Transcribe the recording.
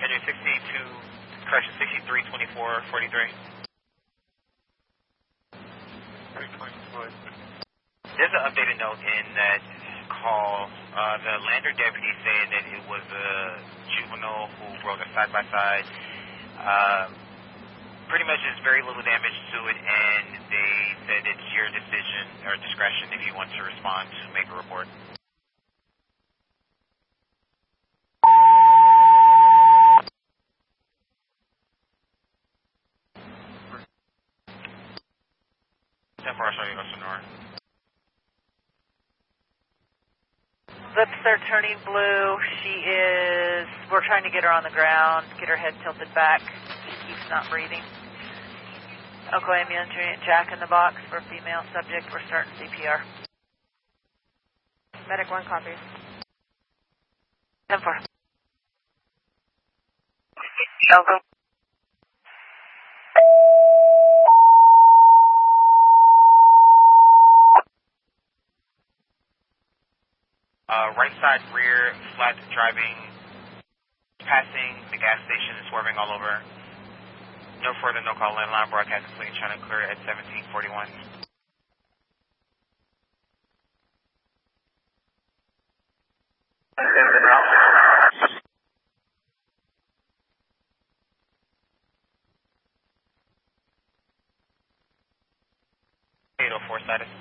Engine 632443. There's an updated note in that call. The lander deputy saying that it was a juvenile who rode a side-by-side. Pretty much there's very little damage to it, and they said it's your decision or discretion if you want to respond to make a report. Lips are turning blue. We're trying to get her on the ground, get her head tilted back. She keeps not breathing. Elko ambulance unit, Jack in the box for female subject. We're starting CPR. Medic 1 copies. 10-4. Elko. Right side rear, flat driving, passing the gas station and swerving all over. No further, no call, landline broadcast complete, trying to clear at 1741. Status.